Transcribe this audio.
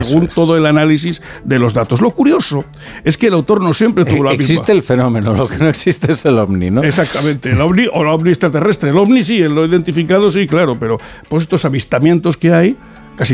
según todo el análisis de los datos. Lo curioso es que el autor no siempre tuvo la misma. Existe el fenómeno, lo que no existe es el ovni, ¿no? Exactamente, el ovni o el ovni extraterrestre. El ovni sí, lo identificado sí, claro, pero pues estos avistamientos que hay